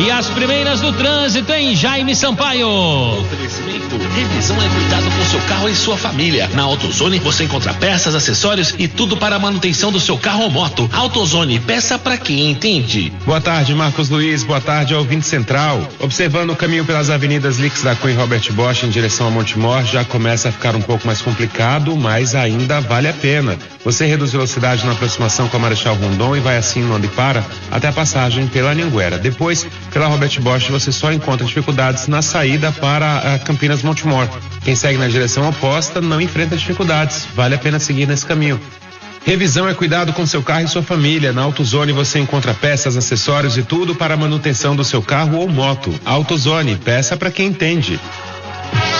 E as primeiras do trânsito em Jaime Sampaio. Oferecimento: revisão é cuidado com seu carro e sua família. Na AutoZone você encontra peças, acessórios e tudo para a manutenção do seu carro ou moto. AutoZone, peça para quem entende. Boa tarde, Marcos Luiz. Boa tarde, ouvinte central. Observando o caminho pelas avenidas Lix da Cunha e Robert Bosch em direção a Montemor, já começa a ficar um pouco mais complicado, mas ainda vale a pena. Você reduz velocidade na aproximação com a Marechal Rondon e vai assim onde para até a passagem pela Anhanguera. Depois, pela Robert Bosch, você só encontra dificuldades na saída para a Campinas Montemor. Quem segue na direção oposta não enfrenta dificuldades. Vale a pena seguir nesse caminho. Revisão é cuidado com seu carro e sua família. Na AutoZone você encontra peças, acessórios e tudo para a manutenção do seu carro ou moto. AutoZone, peça para quem entende.